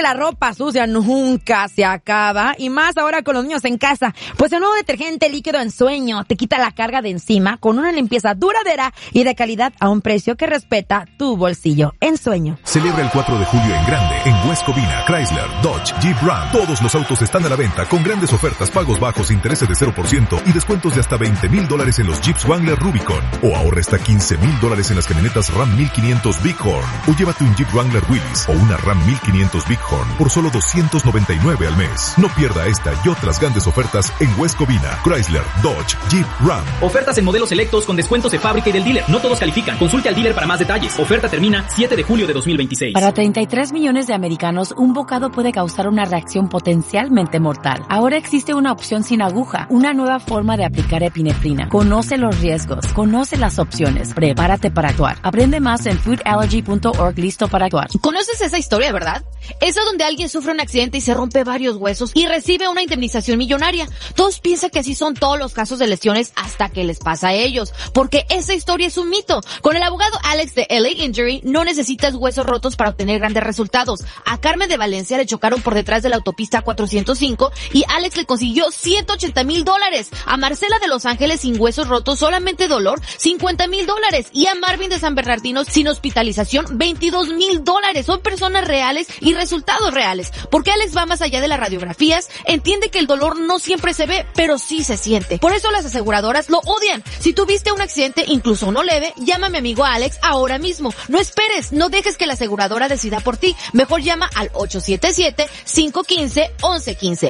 la ropa sucia nunca se acaba, y más ahora con los niños en casa. Pues el nuevo detergente líquido Ensueño te quita la carga de encima con una limpieza duradera y de calidad a un precio que respeta tu bolsillo. Ensueño. Celebra el 4 de julio en grande en West Covina, Chrysler, Dodge, Jeep, Ram. Todos los autos están a la venta con grandes ofertas, pagos bajos, intereses de 0% y descuentos de hasta $20,000 en los Jeeps Wrangler Rubicon. O ahorra hasta $15,000 en las camionetas Ram 1500 Bighorn. O llévate un Jeep Wrangler Willys o una Ram 1500 Bighorn por solo $299 al mes. No pierda esta y otras grandes ofertas en West Covina, Chrysler, Dodge, Jeep, Ram. Ofertas en modelos selectos con descuentos de fábrica y del dealer. No todos califican. Consulte al dealer para más detalles. Oferta termina 7 de julio de 2026. Para 33 millones de americanos, un bocado puede causar una reacción potencialmente mortal. Ahora existe una opción sin aguja, una nueva forma de aplicar epinefrina. Conoce los riesgos, conoce las opciones, prepárate para actuar. Aprende más en foodallergy.org. Listo para actuar. ¿Conoces esa historia, verdad? Esa donde alguien sufre un accidente y se rompe varios huesos y recibe una indemnización millonaria. Todos piensan que así son todos los casos de lesiones hasta que les pasa a ellos, porque esa historia es un mito. Con el abogado Alex de LA Injury no necesitas huesos rotos para obtener grandes resultados. A Carmen de Valencia le chocaron por detrás de la autopista 405 y Alex le consiguió $180,000. A Marcela de Los Ángeles sin huesos rotos, solamente dolor, $50,000. Y a Marvin de San Bernardino sin hospitalización, $22,000. Son personas reales y resultados reales. Porque Alex va más allá de las radiografías, entiende que el dolor no siempre se ve, pero sí se siente. Por eso las aseguradoras lo odian. Si tuviste un accidente, incluso uno leve, llama a mi amigo Alex ahora mismo. No esperes, no dejes que la aseguradora decida por ti. Mejor llama al 877-515-1115.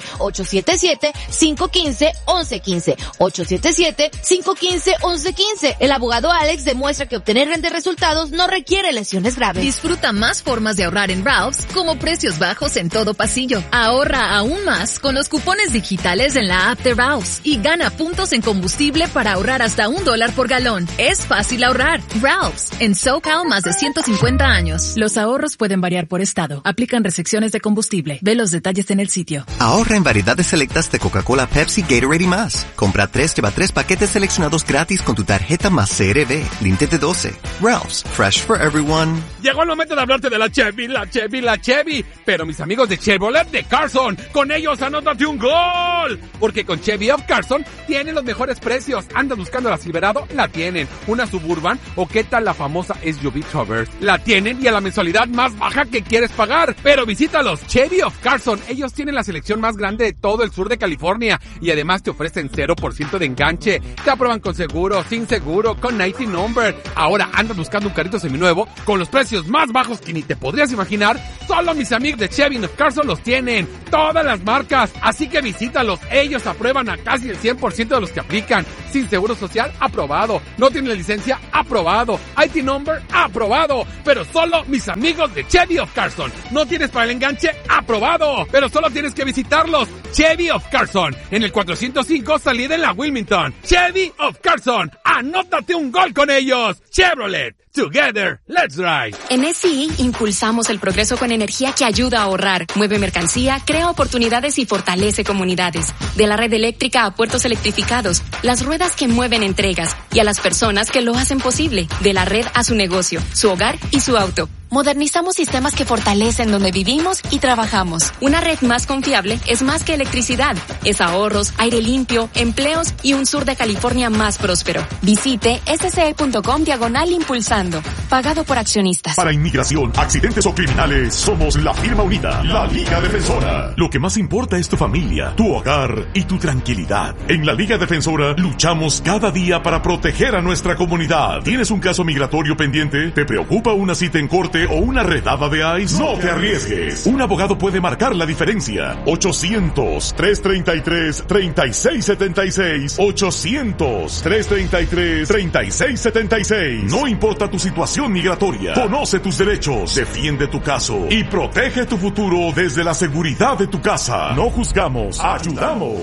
877-515-1115. 877-515-1115. El abogado Alex demuestra que obtener grandes resultados no requiere lesiones graves. Disfruta más formas de ahorrar en Ralph's, como precios bajos en todo pasillo. Ahorra aún más con los cupones digitales en la app de Ralph's y gana puntos en combustible para ahorrar hasta $1 por galón. Es fácil ahorrar. Ralph's, en SoCal más de 150 años. Los ahorros pueden variar por estado. Aplican restricciones de combustible. Ve los detalles en el sitio. Ahorra en variedades selectas de Coca-Cola, Pepsi, Gatorade y más. Compra 3, lleva 3 paquetes seleccionados gratis con tu tarjeta más CRB. Límite de 12. Ralph's, fresh for everyone. Llegó el momento de hablarte de la Chevy. Pero mis amigos de Chevrolet de Carson, con ellos anótate un gol. Porque con Chevy of Carson tienen los mejores precios. ¿Andas buscando la Silverado? La tienen. ¿Una Suburban? ¿O qué tal la famosa SUV Traverse? La tienen, y a la mensualidad más baja que quieres pagar. Pero visítalos, Chevy of Carson. Ellos tienen la selección más grande de todo el sur de California. Y además te ofrecen 0% de enganche. Te aprueban con seguro, sin seguro, con 90 number. Ahora andas buscando un carrito seminuevo con los precios más bajos que ni te podrías imaginar. Solo mis amigos de Chevy of Carson los tienen. Todas las marcas. Así que visítalos. Ellos aprueban a casi el 100% de los que aplican. Sin seguro social, aprobado. No tienen licencia, aprobado. IT number, aprobado. Pero solo mis amigos de Chevy of Carson. No tienes para el enganche, aprobado. Pero solo tienes que visitarlos. Chevy of Carson, en el 405 salida en la Wilmington. Chevy of Carson, anótate un gol con ellos. Chevrolet, together, let's drive. En SCE impulsamos el progreso con energía que ayuda a ahorrar, mueve mercancía, crea oportunidades y fortalece comunidades. De la red eléctrica a puertos electrificados, las ruedas que mueven entregas y a las personas que lo hacen posible. De la red a su negocio, su hogar y su auto. Modernizamos sistemas que fortalecen donde vivimos y trabajamos. Una red más confiable es más que electricidad. Es ahorros, aire limpio, empleos y un sur de California más próspero. Visite sce.com/impulsando. Pagado por accionistas. Para inmigración, accidentes o criminales, somos la firma unida, la Liga Defensora. Lo que más importa es tu familia, tu hogar y tu tranquilidad. En la Liga Defensora luchamos cada día para proteger a nuestra comunidad. ¿Tienes un caso migratorio pendiente? ¿Te preocupa una cita en corte o una redada de ICE? No te arriesgues. Un abogado puede marcar la diferencia. 800-333-3676. 800-333-3676. No importa tu situación migratoria. Conoce tus derechos, defiende tu caso y protege tu futuro desde la seguridad de tu casa. No juzgamos, ayudamos.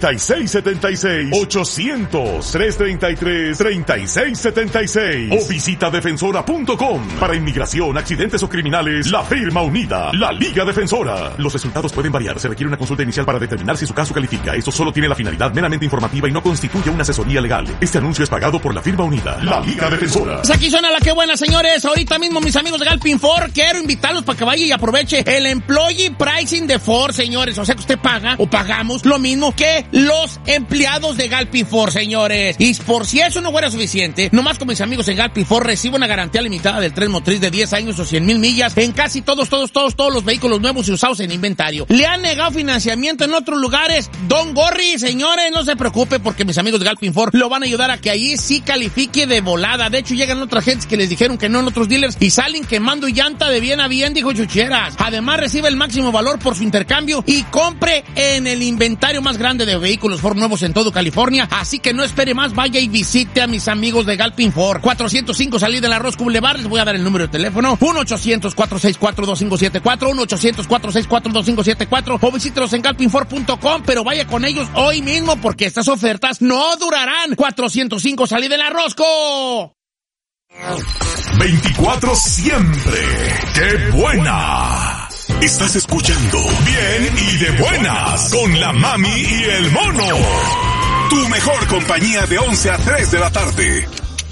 800-333-3676. 800-333-3676. O visita LalligaDefensora.com. Para inmigración, accidentes o criminales, la firma unida, la Liga Defensora. Los resultados pueden variar. Se requiere una consulta inicial para determinar si su caso califica. Esto solo tiene la finalidad meramente informativa y no constituye una asesoría legal. Este anuncio es pagado por la firma unida, la Liga Defensora. Pues aquí suena la que buena, señores. Ahorita mismo, mis amigos de Galpin Ford, quiero invitarlos para que vaya y aproveche el Employee Pricing de Ford, señores. O sea que usted paga o pagamos lo mismo que los empleados de Galpin Ford, señores. Y por si eso no fuera suficiente, nomás con mis amigos en Galpin Ford recibo una garantía limitada del tren motriz de 10 años o 100,000 millas en casi todos los vehículos nuevos y usados en inventario. ¿Le han negado financiamiento en otros lugares? Don Gorri, señores, no se preocupe porque mis amigos de Galpin Ford lo van a ayudar a que allí sí califique de volada. De hecho, llegan otras gentes que les dijeron que no en otros dealers y salen quemando llanta de bien a bien, dijo Chucheras. Además, recibe el máximo valor por su intercambio y compre en el inventario más grande de vehículos Ford nuevos en todo California. Así que no espere más, vaya y visite a mis amigos de Galpin Ford. 405 Salida del Arroz Boulevard. Les voy a dar el número de teléfono. 1-800-464-2574. 1-800-464-2574. O visítelos en galpinford.com, pero vaya con ellos hoy mismo porque estas ofertas no durarán. 405 Salida del Arrozco. 24 siempre. ¡Qué buena! Estás escuchando Bien y de Buenas con la Mami y el Mono. Tu mejor compañía de 11 a 3 de la tarde.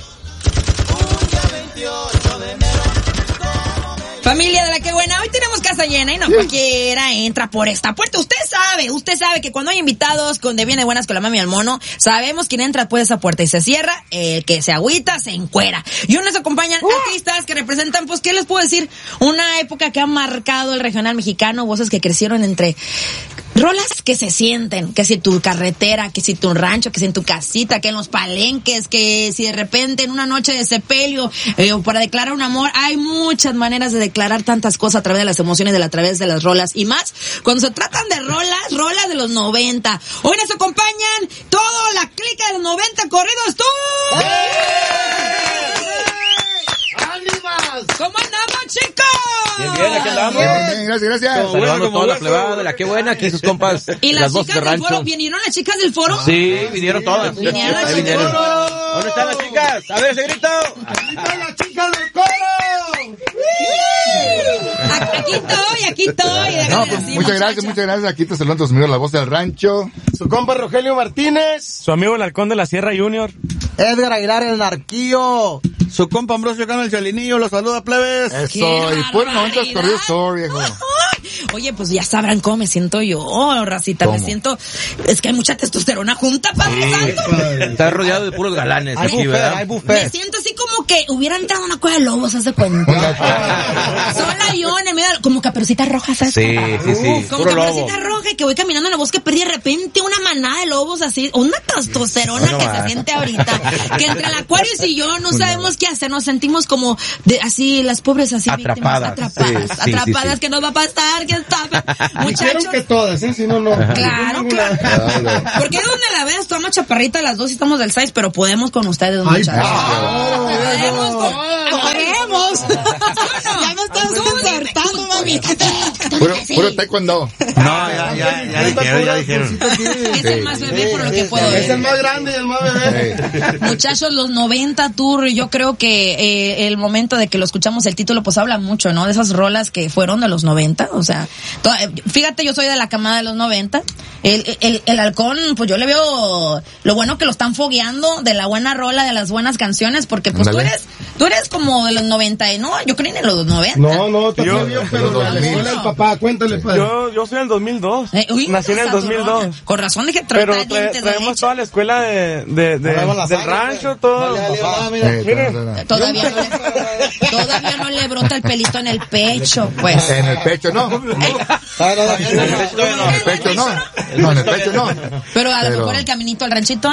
Familia de la que buena, hoy tenemos casa llena y no cualquiera entra por esta puerta. Usted sabe que cuando hay invitados con de bien de buenas con la Mami y el Mono, sabemos quién entra por esa puerta y se cierra, el que se agüita, se encuera. Y hoy nos acompañan artistas que representan, pues, ¿qué les puedo decir? Una época que ha marcado el regional mexicano, voces que crecieron entre rolas que se sienten, que si tu carretera, que si tu rancho, que si en tu casita, que en los palenques, que si de repente en una noche de sepelio, o para declarar un amor. Hay muchas maneras de declarar tantas cosas a través de las emociones, a través de las rolas, y más cuando se tratan de rolas de los 90. Hoy nos acompañan toda la clica de los 90 corridos. ¡Tú! ¡Ánimas! ¿Cómo andamos, chicos? Bien, aquí andamos. Bien, gracias. Saludando a toda la plebada de la que buena, aquí sus compas. ¿Y las voces chicas de del rancho? foro? ¿Vinieron las chicas del foro? Sí, vinieron todas. Vinieron las chicas del foro. ¿Dónde están las chicas? A ver ese grito. ¡Aquí están las chicas del coro! Aquí estoy. No, pues, muchas gracias. Aquí te saludan tus amigos, la voz del rancho. Su compa Rogelio Martínez. Su amigo el halcón de la Sierra Junior. Edgar Aguilar el Narquillo. Su compa Ambrosio Cano el Chalinillo. Los saluda, plebes. Eso, y puro 90 corridos todo, viejo. Oye, pues ya sabrán cómo me siento yo, racita. ¿Cómo? Me siento, es que hay mucha testosterona junta, Padre Santo. Está rodeado de puros galanes aquí, ¿verdad? Hay buffet. Me siento así como que hubiera entrado una cueva de lobos, ¿haz de cuenta? Sola yo en el medio, como Caperucita Roja, ¿sabes? Sí. Como Caperucita Roja, y que voy caminando en el bosque, perdí de repente una manada de lobos así, una testosterona que se siente ahorita, que entre el Aquarius y yo no sabemos qué hacer, nos sentimos como así, las pobres así atrapadas. Víctimas, atrapadas, que nos va a pasar, que está, muchachos. Que todas, si no. Claro. Porque es donde la ves, estamos chaparritas las dos y estamos del 6, pero podemos con ustedes, muchachos. Podemos. Ya me estás insertando, mami. Puro taekwondo. No, ya dijeron. Es el más bebé por lo que puedo ver. Es el más grande y el más bebé. Muchachos, los 90 tour, yo creo que el momento de que lo escuchamos el título, pues habla mucho, ¿no? De esas rolas que fueron de los 90, o sea, fíjate, yo soy de la camada de los 90. El halcón, pues yo le veo lo bueno que lo están fogueando de la buena rola, de las buenas canciones, porque pues tú eres como de los 90, ¿no? Yo creo en los 90. No, todavía, pero la escuela del papá, cuéntale, padre. Yo soy del 200002. Nací en el 2002. Con razón dije pero traemos toda la escuela del rancho, todo. Todavía no le brota el pelito en el pecho, pues. En el pecho no. En el pecho no. Pero a lo mejor el caminito al ranchito.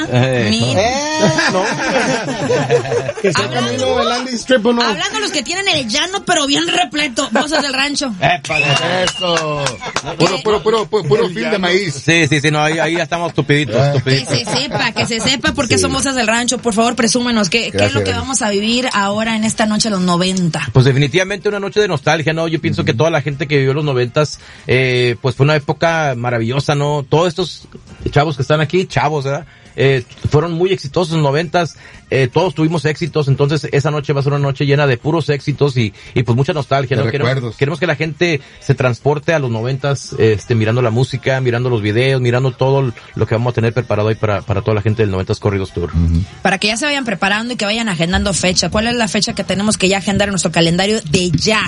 Hablando los que tienen el llano, pero bien repleto. Voces del rancho. Eso. Puro fin de maíz. Sí, no, ahí ya estamos tupiditos. Que se sepa porque son voces del rancho. Por favor, presúmenos. ¿Qué es lo que vamos a vivir ahora en esta noche de los 90? Pues definitivamente una noche de nostalgia, ¿no? Yo pienso que toda la gente que vivió los 90s, pues fue una época maravillosa, ¿no? Todos estos chavos que están aquí, ¿verdad? fueron muy exitosos en los 90s, todos tuvimos éxitos, entonces esa noche va a ser una noche llena de puros éxitos y pues mucha nostalgia, ¿no? Queremos que la gente se transporte a los 90s, mirando la música, mirando los videos, mirando todo lo que vamos a tener preparado ahí para toda la gente del 90s Corridos Tour. Para que ya se vayan preparando y que vayan agendando fecha. ¿Cuál es la fecha que tenemos que ya agendar en nuestro calendario de ya?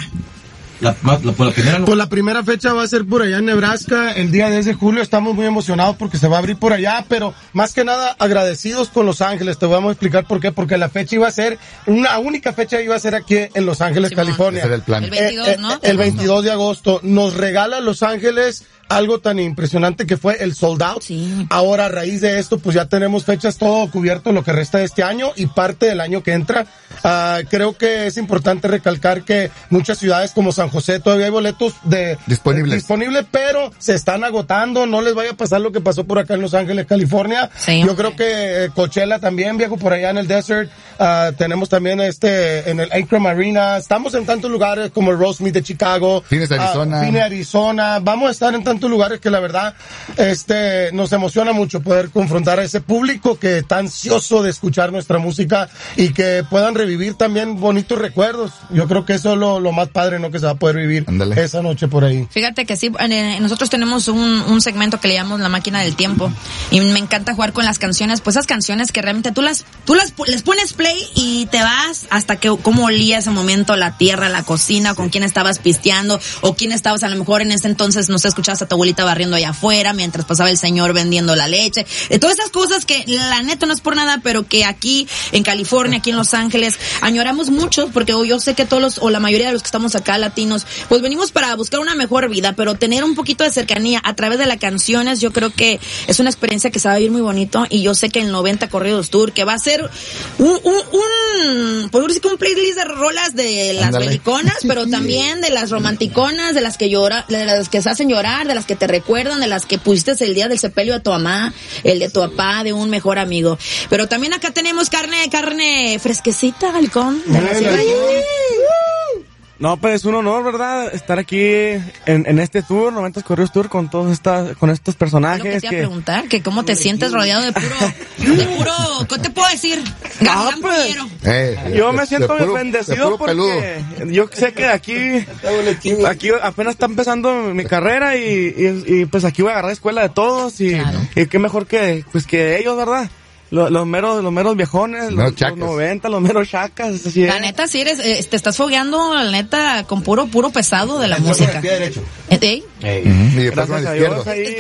Pues la primera fecha va a ser por allá en Nebraska, el día 10 de julio. Estamos muy emocionados porque se va a abrir por allá, pero más que nada agradecidos con Los Ángeles. Te vamos a explicar por qué. Porque la fecha iba a ser, una única fecha iba a ser aquí en Los Ángeles, California. Ese era el plan. El 22, ¿no? El 22 de agosto. Nos regala Los Ángeles algo tan impresionante que fue el sold out. Sí. Ahora, a raíz de esto, pues ya tenemos fechas todo cubierto lo que resta de este año y parte del año que entra. Creo que es importante recalcar que muchas ciudades como San José todavía hay boletos disponibles, pero se están agotando. No les vaya a pasar lo que pasó por acá en Los Ángeles, California. Sí, yo creo que Coachella también, viejo, por allá en el desert. Tenemos también en el Akron Arena. Estamos en tantos lugares como el Rosemead de Chicago. Phoenix, Arizona. Vamos a estar en tantos lugares que la verdad nos emociona mucho poder confrontar a ese público que está ansioso de escuchar nuestra música y que puedan revivir también bonitos recuerdos. Yo creo que eso es lo más padre, ¿no? Que se va a poder vivir esa noche por ahí. Fíjate que sí, nosotros tenemos un segmento que le llamamos La Máquina del Tiempo y me encanta jugar con las canciones, pues esas canciones que realmente tú les pones play y te vas hasta que cómo olía ese momento la tierra, la cocina, con quién estabas pisteando o quién estabas a lo mejor en ese entonces, no sé, escuchabas a tu abuelita barriendo allá afuera mientras pasaba el señor vendiendo la leche. Todas esas cosas que la neta no es por nada, pero que aquí en California, aquí en Los Ángeles, añoramos mucho, porque yo sé que todos o la mayoría de los que estamos acá latinos, pues venimos para buscar una mejor vida, pero tener un poquito de cercanía a través de las canciones, yo creo que es una experiencia que se va a vivir muy bonito, y yo sé que el 90 Corridos Tour, que va a ser un playlist de rolas de las beliconas, pero también de las romanticonas, de las que llora, de las que se hacen llorar, de las que te recuerdan, de las que pusiste el día del sepelio de tu mamá, el de tu papá, de un mejor amigo. Pero también acá tenemos carne fresquecita, halcón, de la Sierra. No, pues es un honor, ¿verdad? Estar aquí en este tour, 90 Corridos Tour, con estos personajes. Lo que te iba a preguntar, que cómo te sientes rodeado de puro, ¿qué te puedo decir? Yo me siento bendecido porque yo sé que aquí apenas está empezando mi carrera y pues aquí voy a agarrar escuela de todos y qué mejor que ellos, ¿verdad? Los meros viejones, los 90, los meros chacas. Así la neta, sí te estás fogueando, la neta, con puro pesado de la música. Gracias a Dios, ahí.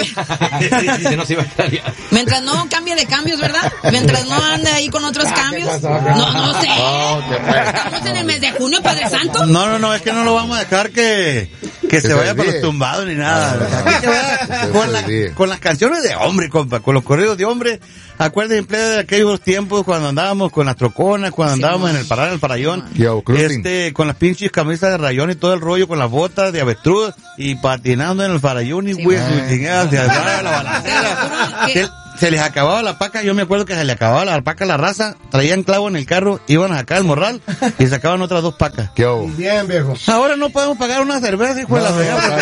Mientras no cambie de cambios, ¿verdad? Mientras no ande ahí con otros cambios. No sé. Estamos en el mes de junio, Padre Santo. No, es que no lo vamos a dejar que se vaya para los tumbados ni nada. Aquí se vaya con las canciones de hombre, compa, con los corridos de hombre. Acuérdense de aquellos tiempos cuando andábamos con las troconas, cuando andábamos en el Farallón, con las pinches camisas de rayón y todo el rollo, con las botas de avestruz y patinando en el Farallón y güey, la balacera. Se les acababa la paca, yo me acuerdo que se les acababa la paca a la raza, traían clavo en el carro, iban a sacar el morral y sacaban otras 2 pacas. Bien, viejo. Ahora no podemos pagar una cerveza, hijo de la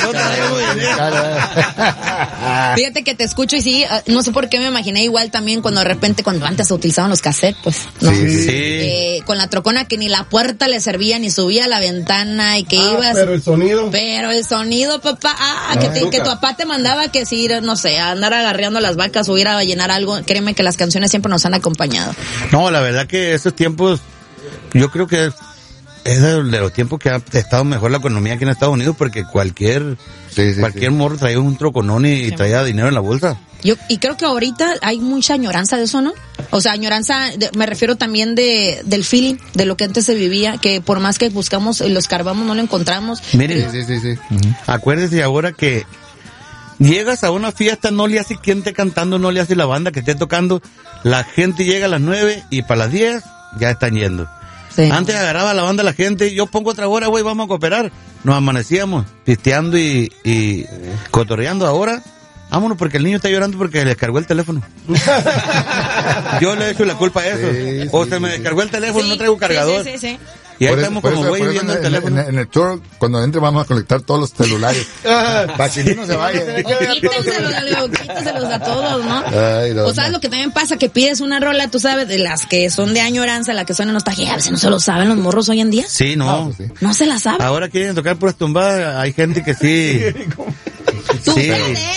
fregada. Fíjate que te escucho y sí, no sé por qué me imaginé igual también cuando de repente, cuando antes se utilizaban los cassettes, pues, ¿no? Sí. Con la trocona que ni la puerta le servía, ni subía a la ventana y que ibas. Pero el sonido, papá, que tu papá te mandaba que si ir, no sé, a andar agarreando las vacas o ir a llenar algo, créeme que las canciones siempre nos han acompañado. No, la verdad que esos tiempos, yo creo que es de los tiempos que ha estado mejor la economía aquí en Estados Unidos, porque cualquier morro traía un troconón y traía dinero en la bolsa. Y creo que ahorita hay mucha añoranza de eso, ¿no? O sea, añoranza, me refiero también del feeling, de lo que antes se vivía, que por más que buscamos y lo escarbamos, no lo encontramos. Miren, acuérdese ahora que llegas a una fiesta, no le hace quien esté cantando, no le hace la banda que esté tocando, la gente llega a las 9 y para las 10 ya están yendo. Sí. Antes agarraba la banda la gente, yo pongo otra hora, güey, vamos a cooperar. Nos amanecíamos pisteando y cotorreando. Ahora, vámonos porque el niño está llorando porque se le descargó el teléfono. Yo le he hecho la culpa a eso. O se me descargó el teléfono, no traigo cargador. Sí. Y ahí estamos como güey viendo el teléfono. En el tour, cuando entre vamos a conectar todos los celulares. Para que no se vaya. Quítenselos a todos, ¿no? Ay, no. O sabes lo que también pasa, que pides una rola, tú sabes, de las que son de añoranza, la que suena nostalgia, a veces no se lo saben los morros hoy en día. Sí, no. No se la saben. Ahora quieren tocar puras tumbadas, hay gente que sí. Tú, sí.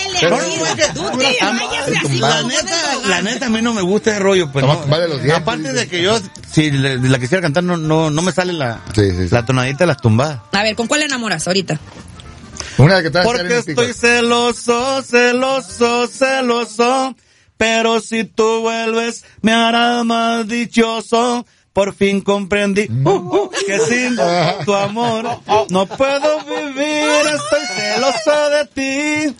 La neta, a mí no me gusta ese rollo, pues. Aparte de que yo, si la quisiera cantar, no me sale la tonadita de las tumbadas. A ver, ¿con cuál le enamoras ahorita? Una que porque estoy celoso, pero si tú vuelves me hará más dichoso. Por fin comprendí que sin tu amor no puedo vivir, estoy celoso de ti.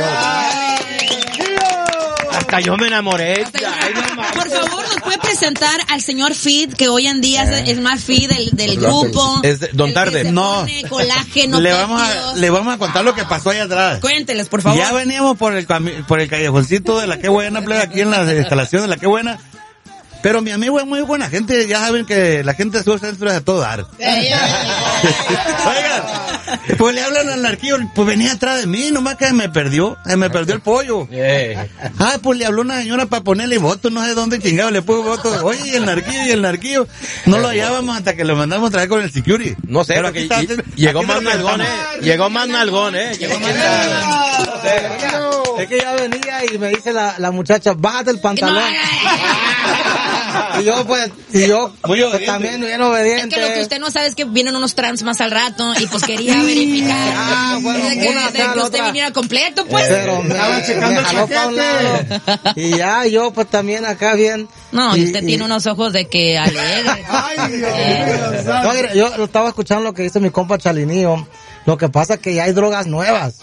Hasta yo me enamoré. Por favor, ¿nos puede presentar al señor Fit, que hoy en día es más Fit del grupo? Es Don Tarde. No. Colágeno, le vamos a contar lo que pasó allá atrás. Cuénteles, por favor. Ya veníamos por el callejoncito de la Qué Buena, aquí en la instalación de la Qué Buena. Pero mi amigo es muy buena gente, ya saben que la gente sube centro de todo dar. Oigan, pues le hablan al narquillo, pues venía atrás de mí, nomás que se me perdió el pollo. Pues le habló una señora para ponerle voto, no sé dónde chingado le puso voto. Oye, y el narquillo, no lo hallábamos hasta que lo mandamos a traer con el security. No sé, pero llegó más nalgón, llegó más nalgón. Es que ya venía y me dice la muchacha, bájate el pantalón. Y yo pues también bien obediente. Es que lo que usted no sabe es que vienen unos trans más al rato y pues quería verificar de que usted viniera completo, pues. Pero me jaló para un lado. Y ya yo pues también acá bien. No, y usted tiene unos ojos de que alegre. Ay, Dios mío. Yo estaba escuchando lo que dice mi compa Chalinillo. Lo que pasa es que ya hay drogas nuevas.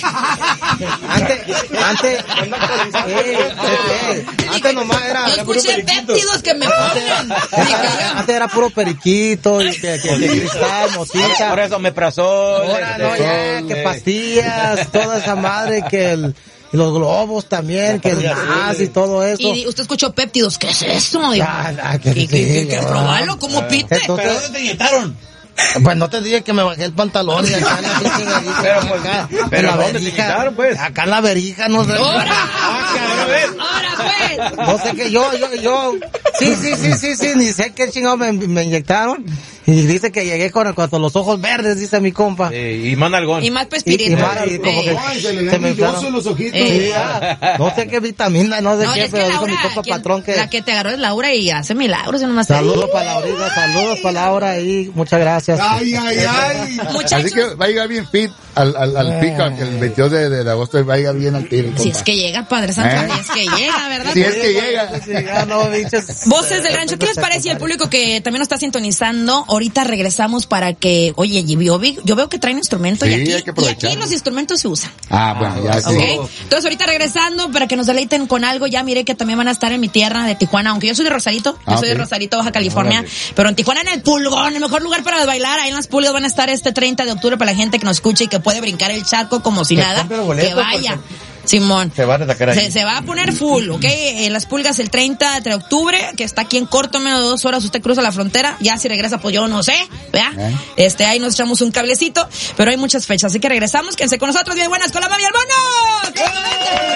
Antes nomás era... Yo escuché péptidos que me ponen. Antes era puro periquito, y que cristal, motita. Por eso me pasó. Ahora no, ya, que pastillas, toda esa madre, que los globos también, que el gas y todo eso. Y usted escuchó péptidos, ¿qué es eso? ¿Qué probarlo? ¿Cómo pite? ¿Pero dónde te inyectaron? Pues no te dije que me bajé el pantalón y acá en la pero ¿dónde te quitaron, pues? Acá en la verija, no sé. ¡Ahora, pues! No sé que yo. Sí, ni sé qué chingado me inyectaron. Y dice que llegué con los ojos verdes, dice mi compa. Y más nalgón. Y más pespirito. Y como que se me inflaron los ojitos. No sé qué vitamina, no sé qué, pero dijo mi compa patrón que... La que te agarró es Laura y hace milagros. Saludos para Laura y muchas gracias. Ay. Así que va a llegar bien fit al pico, que el 22 de agosto va a llegar bien al tiro. Si es que llega, Padre Santo, si es que llega, ¿verdad? Si es que llega. Voces del Rancho, ¿qué les parece? Y el público que también nos está sintonizando, ahorita regresamos para que, oye, yo veo que traen instrumentos y aquí los instrumentos se usan. Bueno, ya sí. Okay. Entonces ahorita regresando para que nos deleiten con algo, ya miré que también van a estar en mi tierra de Tijuana, aunque yo soy de Rosarito, soy de Rosarito, Baja California, pero en Tijuana, en el Pulgón, el mejor lugar para bailar, ahí en las Pulgas van a estar este 30 de octubre para la gente que nos escuche y que puede brincar el charco como si nada, que vaya. Simón. Se va a atacar ahí. Se va a poner full, ¿ok? En las Pulgas el 30 de octubre, que está aquí en corto, menos de 2 horas, usted cruza la frontera, ya si regresa, pues yo no sé, ¿verdad? Ahí nos echamos un cablecito, pero hay muchas fechas, así que regresamos, quédense con nosotros, bien buenas, con la mami al mono.